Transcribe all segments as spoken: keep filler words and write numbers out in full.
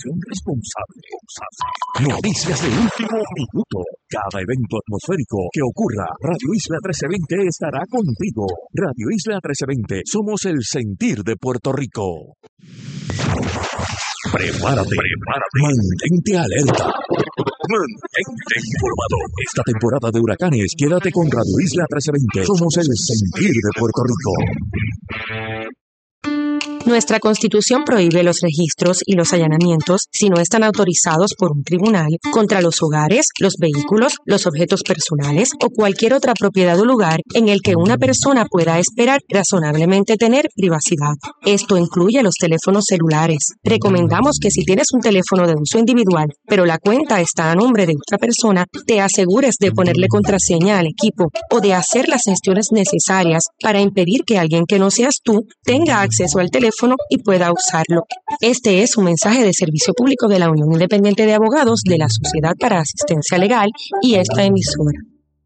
información responsable. Noticias de último minuto. Cada evento atmosférico que ocurra, Radio Isla trece veinte estará contigo. Radio Isla trece veinte, somos el sentir de Puerto Rico. Prepárate, prepárate, mantente alerta, mantente informado. Esta temporada de huracanes, quédate con Radio Isla trece veinte. Somos el sentir de Puerto Rico. Nuestra Constitución prohíbe los registros y los allanamientos si no están autorizados por un tribunal contra los hogares, los vehículos, los objetos personales o cualquier otra propiedad o lugar en el que una persona pueda esperar razonablemente tener privacidad. Esto incluye los teléfonos celulares. Recomendamos que si tienes un teléfono de uso individual, pero la cuenta está a nombre de otra persona, te asegures de ponerle contraseña al equipo o de hacer las gestiones necesarias para impedir que alguien que no seas tú tenga acceso al teléfono y pueda usarlo. Este es un mensaje de servicio público de la Unión Independiente de Abogados de la Sociedad para Asistencia Legal y esta emisora.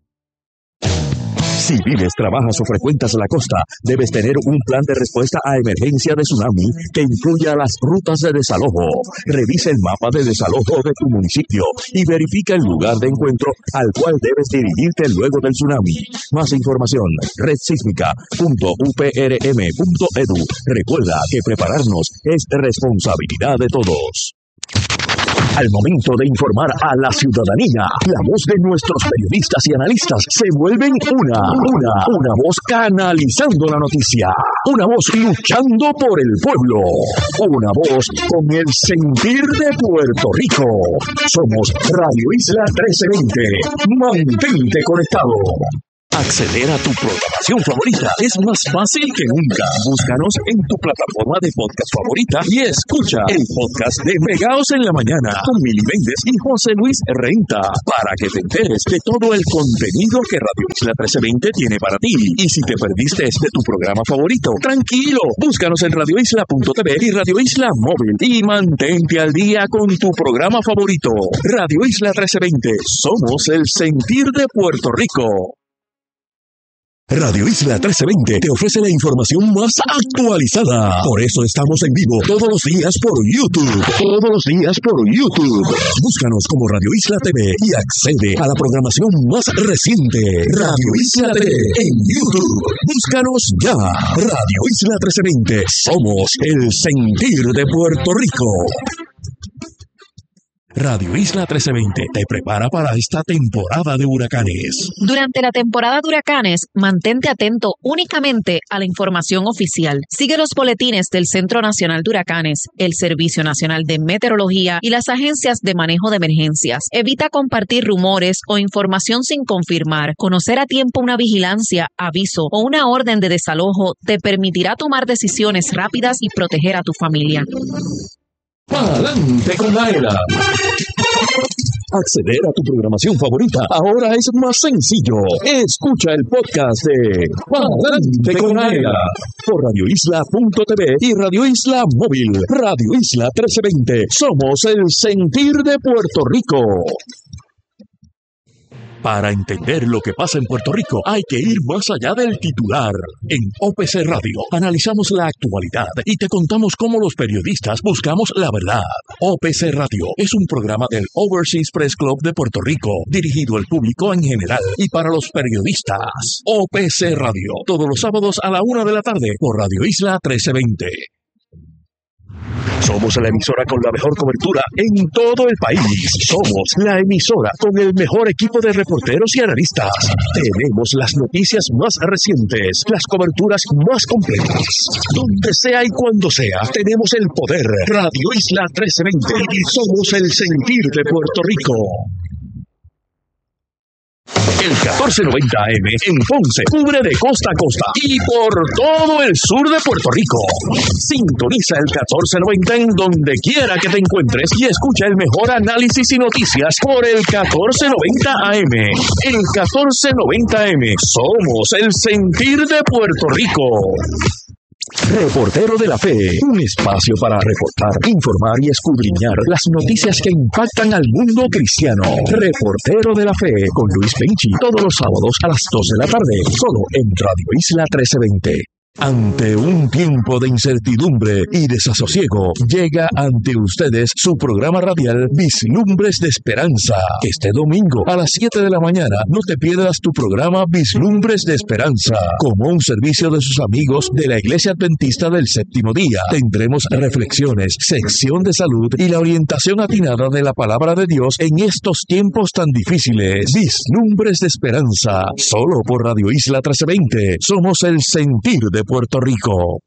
Si vives, trabajas o frecuentas la costa, debes tener un plan de respuesta a emergencia de tsunami que incluya las rutas de desalojo. Revisa el mapa de desalojo de tu municipio y verifica el lugar de encuentro al cual debes dirigirte luego del tsunami. Más información, red sísmica punto u p r m punto e d u. Recuerda que prepararnos es responsabilidad de todos. Al momento de informar a la ciudadanía, la voz de nuestros periodistas y analistas se vuelven una, una, una voz canalizando la noticia, una voz luchando por el pueblo, una voz con el sentir de Puerto Rico. Somos Radio Isla trece veinte. Mantente conectado. Acceder a tu programación favorita es más fácil que nunca. Búscanos en tu plataforma de podcast favorita y escucha el podcast de Pegaos en la Mañana con Mili Méndez y José Luis Renta para que te enteres de todo el contenido que Radio Isla trece veinte tiene para ti. Y si te perdiste este tu programa favorito, tranquilo, búscanos en radio isla punto t v y Radio Isla Móvil y mantente al día con tu programa favorito. Radio Isla trece veinte, somos el sentir de Puerto Rico. Radio Isla trece veinte te ofrece la información más actualizada. Por eso estamos en vivo todos los días por YouTube. Todos los días por YouTube. Búscanos como Radio Isla T V y accede a la programación más reciente. Radio Isla T V en YouTube. Búscanos ya. Radio Isla trece veinte. Somos el sentir de Puerto Rico. Radio Isla trece veinte te prepara para esta temporada de huracanes. Durante la temporada de huracanes, mantente atento únicamente a la información oficial. Sigue los boletines del Centro Nacional de Huracanes, el Servicio Nacional de Meteorología y las agencias de manejo de emergencias. Evita compartir rumores o información sin confirmar. Conocer a tiempo una vigilancia, aviso o una orden de desalojo te permitirá tomar decisiones rápidas y proteger a tu familia. ¡Adelante con la era! Acceder a tu programación favorita ahora es más sencillo. Escucha el podcast de ¡Adelante con la era! Por radio isla punto t v y Radio Isla Móvil. Radio Isla trece veinte. Somos el sentir de Puerto Rico. Para entender lo que pasa en Puerto Rico, hay que ir más allá del titular. En O P C Radio analizamos la actualidad y te contamos cómo los periodistas buscamos la verdad. O P C Radio es un programa del Overseas Press Club de Puerto Rico, dirigido al público en general y para los periodistas. O P C Radio, todos los sábados a la una de la tarde por Radio Isla trece veinte. Somos la emisora con la mejor cobertura en todo el país. Somos la emisora con el mejor equipo de reporteros y analistas. Tenemos las noticias más recientes, las coberturas más completas. Donde sea y cuando sea, tenemos el poder. Radio Isla trece veinte. Somos el sentir de Puerto Rico. El catorce noventa A M en Ponce cubre de costa a costa y por todo el sur de Puerto Rico. Sintoniza el catorce noventa en donde quiera que te encuentres y escucha el mejor análisis y noticias por el catorce noventa A M. El catorce noventa A M. Somos el sentir de Puerto Rico. Reportero de la Fe, un espacio para reportar, informar y escudriñar las noticias que impactan al mundo cristiano. Reportero de la Fe con Luis Penchi, todos los sábados a las dos de la tarde, solo en Radio Isla trece veinte. Ante un tiempo de incertidumbre y desasosiego, llega ante ustedes su programa radial Vislumbres de Esperanza. Este domingo a las siete de la mañana no te pierdas tu programa Vislumbres de Esperanza. Como un servicio de sus amigos de la Iglesia Adventista del Séptimo Día, tendremos reflexiones, sección de salud y la orientación atinada de la Palabra de Dios en estos tiempos tan difíciles. Vislumbres de Esperanza, solo por Radio Isla trece veinte. Somos el sentir de Puerto Rico.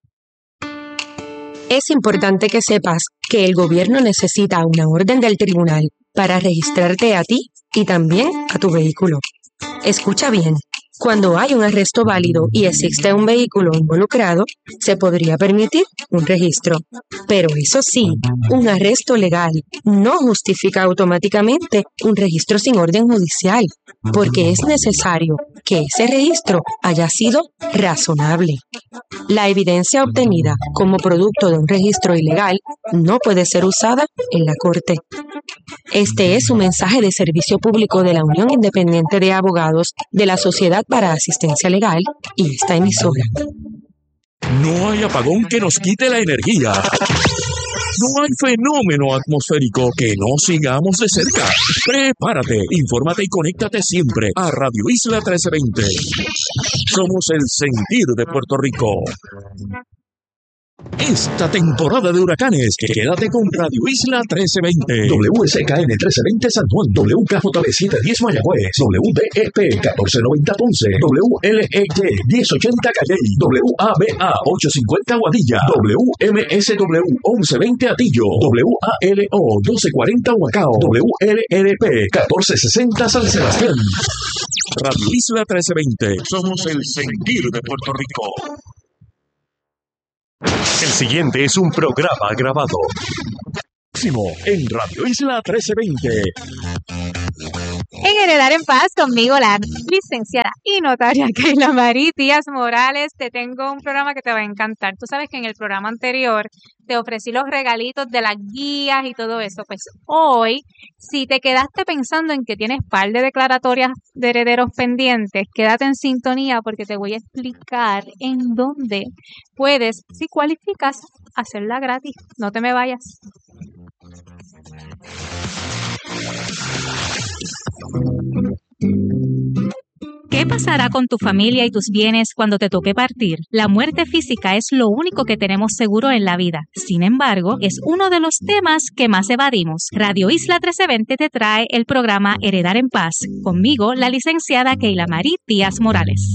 Es importante que sepas que el gobierno necesita una orden del tribunal para registrarte a ti y también a tu vehículo. Escucha bien. Cuando hay un arresto válido y existe un vehículo involucrado, se podría permitir un registro. Pero eso sí, un arresto legal no justifica automáticamente un registro sin orden judicial, porque es necesario que ese registro haya sido razonable. La evidencia obtenida como producto de un registro ilegal no puede ser usada en la corte. Este es un mensaje de servicio público de la Unión Independiente de Abogados de la Sociedad para Asistencia Legal y esta emisora. No hay apagón que nos quite la energía. No hay fenómeno atmosférico que no sigamos de cerca. Prepárate, infórmate y conéctate siempre a Radio Isla trece veinte. Somos el sentir de Puerto Rico. Esta temporada de huracanes, quédate con Radio Isla trece veinte. W S K N trece veinte San Juan, W K J B setecientos diez Mayagüez, W D E P catorce noventa Ponce, W L E Y diez ochenta Calley, W A B A ochocientos cincuenta Guadilla, W M S W once veinte Atillo, W A L O doce cuarenta Humacao, W L R P catorce sesenta San Sebastián. Radio Isla trece veinte, somos el sentir de Puerto Rico. El siguiente es un programa grabado. Próximo en Radio Isla trece veinte. En Heredar en Paz, conmigo la licenciada y notaria Keila Marí Díaz Morales. Te tengo un programa que te va a encantar. Tú sabes que en el programa anterior te ofrecí los regalitos de las guías y todo eso. Pues hoy, si te quedaste pensando en que tienes par de declaratorias de herederos pendientes, quédate en sintonía porque te voy a explicar en dónde puedes, si cualificas, hacerla gratis. No te me vayas. ¿Qué pasará con tu familia y tus bienes cuando te toque partir? La muerte física es lo único que tenemos seguro en la vida. Sin embargo, es uno de los temas que más evadimos. Radio Isla trece veinte te trae el programa Heredar en Paz. Conmigo, la licenciada Keila Marí Díaz Morales.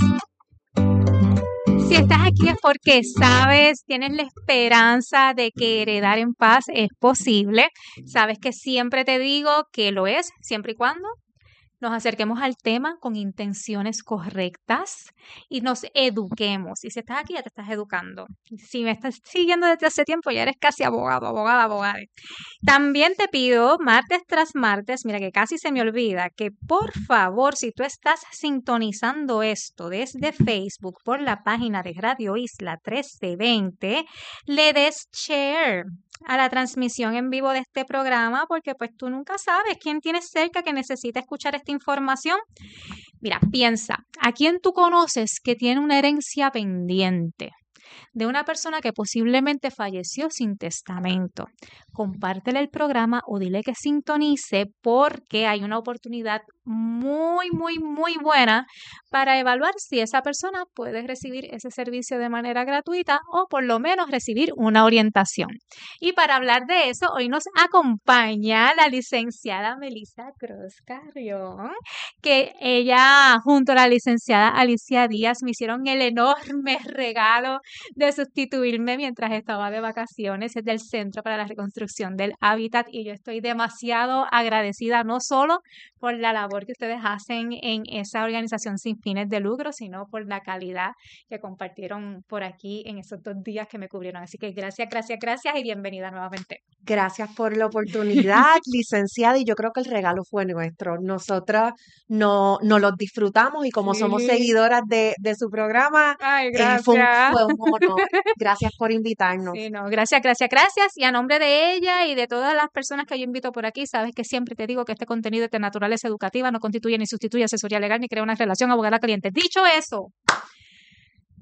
Si estás aquí es porque sabes, tienes la esperanza de que heredar en paz es posible. Sabes que siempre te digo que lo es, siempre y cuando nos acerquemos al tema con intenciones correctas y nos eduquemos. Y si estás aquí, ya te estás educando. Si me estás siguiendo desde hace tiempo, ya eres casi abogado, abogada, abogada. También te pido, martes tras martes, mira que casi se me olvida, que por favor, si tú estás sintonizando esto desde Facebook por la página de Radio Isla trece veinte, le des share a la transmisión en vivo de este programa, porque pues tú nunca sabes quién tienes cerca que necesita escuchar esta información. Mira, piensa, ¿a quién tú conoces que tiene una herencia pendiente de una persona que posiblemente falleció sin testamento? Compártele el programa o dile que sintonice porque hay una oportunidad muy, muy, muy buena para evaluar si esa persona puede recibir ese servicio de manera gratuita o por lo menos recibir una orientación. Y para hablar de eso, hoy nos acompaña la licenciada Melissa Cruz Carrión, que ella junto a la licenciada Alicia Díaz me hicieron el enorme regalo de sustituirme mientras estaba de vacaciones desde el Centro para la Reconstrucción del Hábitat, y yo estoy demasiado agradecida no solo por la labor que ustedes hacen en esa organización sin fines de lucro, sino por la calidad que compartieron por aquí en esos dos días que me cubrieron. Así que gracias, gracias, gracias y bienvenida nuevamente. Gracias por la oportunidad, licenciada, y yo creo que el regalo fue nuestro. Nosotras no, no los disfrutamos y como sí. somos seguidoras de, de su programa, Ay, gracias. Eh, fue, un, fue un honor. Gracias por invitarnos. Sí, no, gracias, gracias, gracias. Y a nombre de ella y de todas las personas que yo invito por aquí, sabes que siempre te digo que este contenido es de naturaleza educativa, no constituye ni sustituye asesoría legal ni crea una relación abogada-cliente. Dicho eso,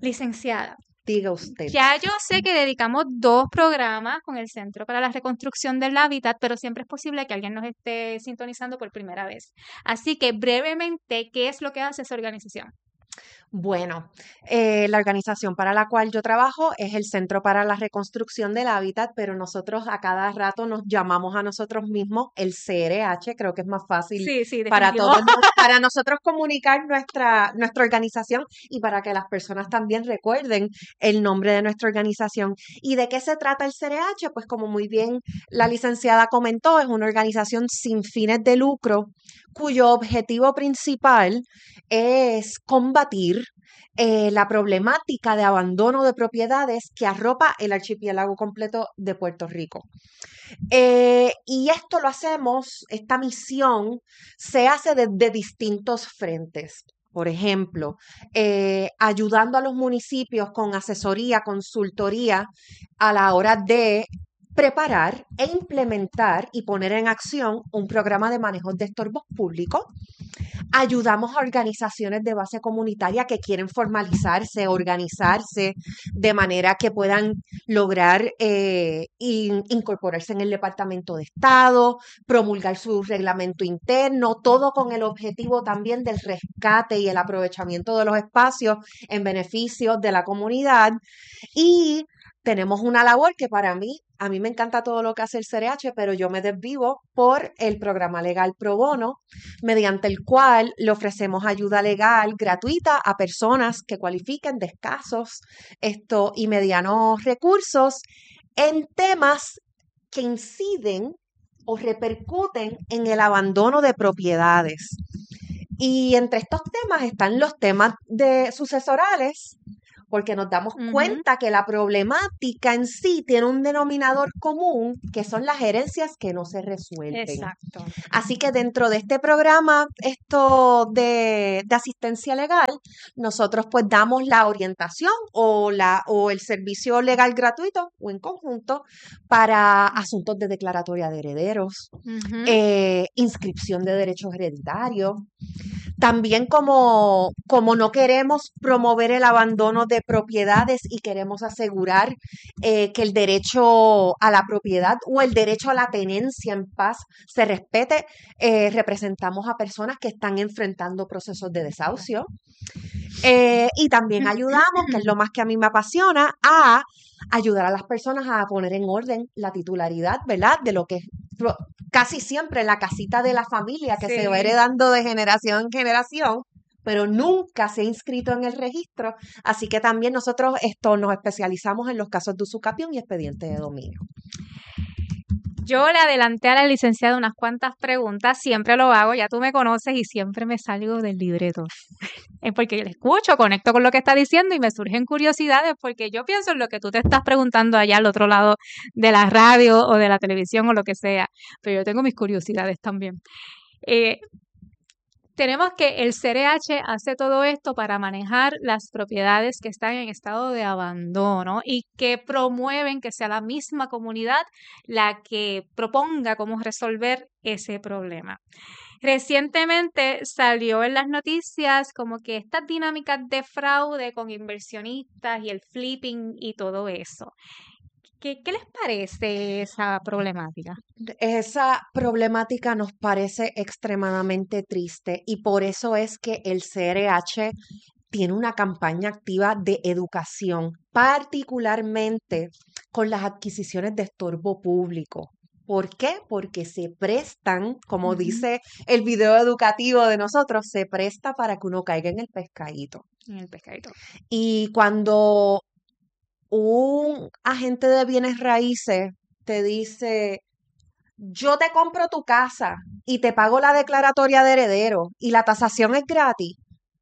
Licenciada, Diga usted. ya yo sé que dedicamos dos programas con el Centro para la Reconstrucción del Hábitat, pero siempre es posible que alguien nos esté sintonizando por primera vez. Así que brevemente, ¿qué es lo que hace esa organización? Bueno, eh, la organización para la cual yo trabajo es el Centro para la Reconstrucción del Hábitat, pero nosotros a cada rato nos llamamos a nosotros mismos el C R H. Creo que es más fácil Sí, sí, para definitivo. todos, nos- para nosotros comunicar nuestra, nuestra organización y para que las personas también recuerden el nombre de nuestra organización. ¿Y de qué se trata el C R H? Pues como muy bien la licenciada comentó, es una organización sin fines de lucro cuyo objetivo principal es combatir eh, la problemática de abandono de propiedades que arropa el archipiélago completo de Puerto Rico. Eh, y esto lo hacemos, esta misión se hace desde distintos frentes. Por ejemplo, eh, ayudando a los municipios con asesoría, consultoría a la hora de preparar e implementar y poner en acción un programa de manejo de estorbos públicos. Ayudamos a organizaciones de base comunitaria que quieren formalizarse, organizarse de manera que puedan lograr eh, in- incorporarse en el Departamento de Estado, promulgar su reglamento interno, todo con el objetivo también del rescate y el aprovechamiento de los espacios en beneficio de la comunidad. Y tenemos una labor que para mí, a mí me encanta todo lo que hace el C R H, pero yo me desvivo por el programa legal pro bono, mediante el cual le ofrecemos ayuda legal gratuita a personas que cualifiquen de escasos esto, y medianos recursos en temas que inciden o repercuten en el abandono de propiedades. Y entre estos temas están los temas de sucesorales, porque nos damos Ujú. cuenta que la problemática en sí tiene un denominador común, que son las herencias que no se resuelven. Exacto. Así que dentro de este programa, esto de, de asistencia legal, nosotros pues damos la orientación o, la, o el servicio legal gratuito o en conjunto para asuntos de declaratoria de herederos, Ujú. eh, inscripción de derechos hereditarios. También como, como no queremos promover el abandono de propiedades y queremos asegurar eh, que el derecho a la propiedad o el derecho a la tenencia en paz se respete, eh, representamos a personas que están enfrentando procesos de desahucio. Eh, y también ayudamos, que es lo más que a mí me apasiona, a ayudar a las personas a poner en orden la titularidad, ¿verdad? De lo que es pro- casi siempre la casita de la familia que se va Sí. heredando de generación en generación, pero nunca se ha inscrito en el registro. Así que también nosotros esto nos especializamos en los casos de usucapión y expediente de dominio. Yo le adelanté a la licenciada unas cuantas preguntas, siempre lo hago, ya tú me conoces y siempre me salgo del libreto. Es porque le escucho, conecto con lo que está diciendo y me surgen curiosidades porque yo pienso en lo que tú te estás preguntando allá al otro lado de la radio o de la televisión o lo que sea, pero yo tengo mis curiosidades también. Eh, tenemos que el C R H hace todo esto para manejar las propiedades que están en estado de abandono y que promueven que sea la misma comunidad la que proponga cómo resolver ese problema. Recientemente salió en las noticias como que estas dinámicas de fraude con inversionistas y el flipping y todo eso. ¿Qué, qué les parece esa problemática? Esa problemática nos parece extremadamente triste y por eso es que el C R H tiene una campaña activa de educación, particularmente con las adquisiciones de estorbo público. ¿Por qué? Porque se prestan, como Ujú. dice el video educativo de nosotros, se presta para que uno caiga en el pescadito. En el pescadito. Y cuando un agente de bienes raíces te dice, yo te compro tu casa y te pago la declaratoria de heredero y la tasación es gratis,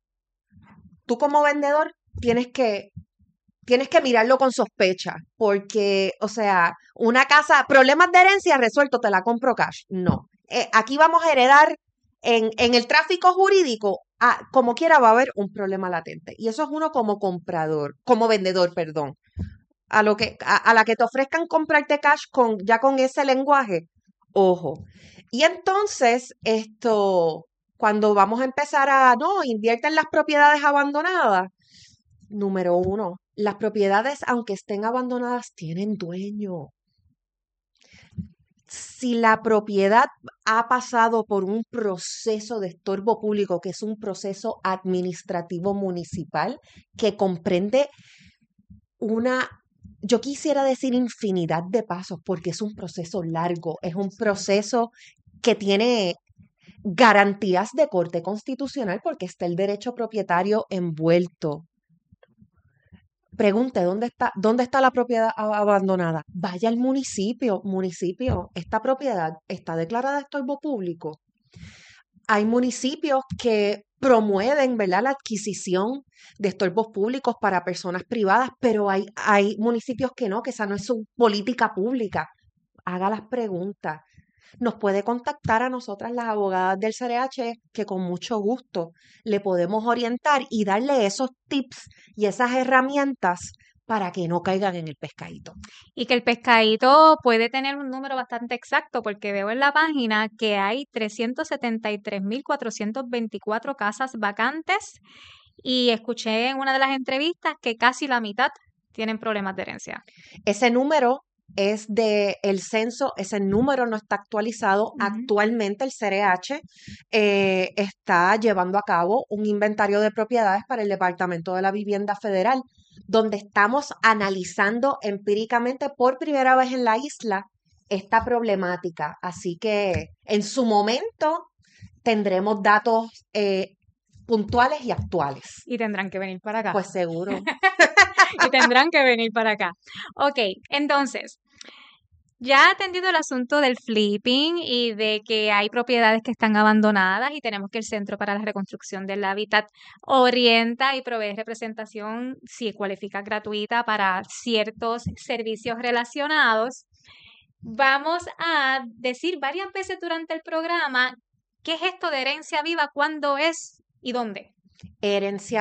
tú como vendedor tienes que, tienes que mirarlo con sospecha, porque, o sea, una casa, problemas de herencia resuelto, te la compro cash. No. Eh, aquí vamos a heredar en, en el tráfico jurídico, ah, como quiera va a haber un problema latente. Y eso es uno como comprador, como vendedor, perdón. A lo que, a, a la que te ofrezcan comprarte cash con, ya con ese lenguaje, ojo. Y entonces, esto, cuando vamos a empezar a, no, invierte en las propiedades abandonadas, Número uno, las propiedades, aunque estén abandonadas, tienen dueño. Si la propiedad ha pasado por un proceso de estorbo público, que es un proceso administrativo municipal que comprende una, yo quisiera decir infinidad de pasos, porque es un proceso largo, es un proceso que tiene garantías de corte constitucional porque está el derecho propietario envuelto. Pregunte, ¿dónde está, dónde está la propiedad a- abandonada? Vaya al municipio, municipio, esta propiedad está declarada de estorbo público. Hay municipios que promueven, ¿verdad?, la adquisición de estorbos públicos para personas privadas, pero hay, hay municipios que no, que esa no es su política pública. Haga las preguntas. Nos puede contactar a nosotras, las abogadas del C R H, que con mucho gusto le podemos orientar y darle esos tips y esas herramientas para que no caigan en el pescadito. Y que el pescadito puede tener un número bastante exacto, porque veo en la página que hay trescientos setenta y tres mil cuatrocientos veinticuatro casas vacantes y escuché en una de las entrevistas que casi la mitad tienen problemas de herencia. Ese número es de el censo, ese número no está actualizado. Ujú. Actualmente el C R H eh, está llevando a cabo un inventario de propiedades para el Departamento de la Vivienda Federal, donde estamos analizando empíricamente por primera vez en la isla esta problemática. Así que en su momento tendremos datos eh, puntuales y actuales. Y tendrán que venir para acá. Pues seguro. Y tendrán que venir para acá. Ok, entonces, ya atendido el asunto del flipping y de que hay propiedades que están abandonadas y tenemos que el Centro para la Reconstrucción del Hábitat orienta y provee representación, si cualifica, gratuita para ciertos servicios relacionados. Vamos a decir varias veces durante el programa qué es esto de herencia viva, cuándo es y dónde. Herencia